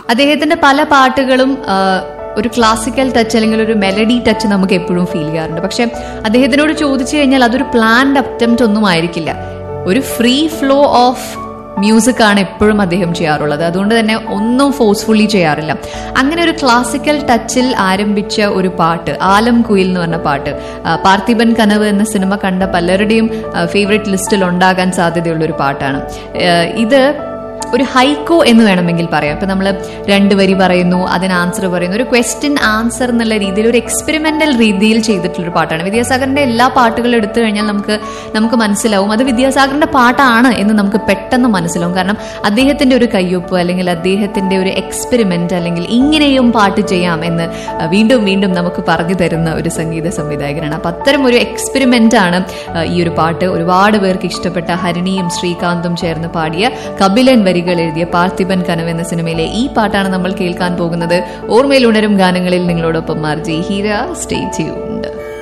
അദ്ദേഹത്തിന്റെ പല പാട്ടുകളും ഒരു ക്ലാസിക്കൽ ടച്ച് അല്ലെങ്കിൽ ഒരു മെലഡി ടച്ച് നമുക്ക് എപ്പോഴും ഫീൽ ചെയ്യാറുണ്ട്. പക്ഷെ അദ്ദേഹത്തിനോട് ചോദിച്ചു കഴിഞ്ഞാൽ അതൊരു പ്ലാൻഡ് അറ്റംപ്റ്റ് ഒന്നും ആയിരിക്കില്ല. ഒരു ഫ്രീ ഫ്ലോ ഓഫ് മ്യൂസിക് ആണ് എപ്പോഴും അദ്ദേഹം ചെയ്യാറുള്ളത്. അതുകൊണ്ട് തന്നെ ഒന്നും ഫോഴ്സ്ഫുള്ളി ചെയ്യാറില്ല. അങ്ങനെ ഒരു ക്ലാസിക്കൽ ടച്ചിൽ ആരംഭിച്ച ഒരു പാട്ട്, ആലം കുയിൽ എന്ന് പറഞ്ഞ പാട്ട്, പാർത്ഥിബൻ കനവ് എന്ന സിനിമ കണ്ട പലരുടെയും ഫേവറേറ്റ് ലിസ്റ്റിൽ ഉണ്ടാകാൻ സാധ്യതയുള്ള ഒരു പാട്ടാണ്. ഇത് ഒരു ഹൈക്കോ എന്ന് വേണമെങ്കിൽ പറയാം. ഇപ്പൊ നമ്മൾ 2 വരി പറയുന്നു, അതിന് ആൻസർ പറയുന്നു, ഒരു ക്വസ്റ്റ്യൻ ആൻസർ എന്നുള്ള രീതിയിൽ ഒരു എക്സ്പെരിമെന്റൽ രീതിയിൽ ചെയ്തിട്ടുള്ളൊരു പാട്ടാണ്. വിദ്യാസാഗറിന്റെ എല്ലാ പാട്ടുകളും എടുത്തു കഴിഞ്ഞാൽ നമുക്ക് മനസ്സിലാവും അത് വിദ്യാസാഗറിന്റെ പാട്ടാണ് എന്ന് നമുക്ക് പെട്ടെന്ന് മനസ്സിലാവും. കാരണം അദ്ദേഹത്തിന്റെ ഒരു കയ്യൊപ്പ് അല്ലെങ്കിൽ അദ്ദേഹത്തിന്റെ ഒരു എക്സ്പെരിമെന്റ് അല്ലെങ്കിൽ ഇങ്ങനെയും പാട്ട് ചെയ്യാം എന്ന് വീണ്ടും വീണ്ടും നമുക്ക് പറഞ്ഞു തരുന്ന ഒരു സംഗീത സംവിധായകനാണ്. അപ്പൊ അത്തരം ഒരു എക്സ്പെരിമെന്റ് ആണ് ഈ ഒരു പാട്ട്. ഒരുപാട് പേർക്ക് ഇഷ്ടപ്പെട്ട ഹരിണിയും ശ്രീകാന്തും ചേർന്ന് പാടിയ കപിലൻ വരികൾ എഴുതിയ പാർത്ഥിബൻ കനവ് എന്ന സിനിമയിലെ ഈ പാട്ടാണ് നമ്മൾ കേൾക്കാൻ പോകുന്നത്. ഓർമ്മയിൽ ഉണരും ഗാനങ്ങളിൽ നിങ്ങളോടൊപ്പം ആർജി ഹീര. Stay tuned.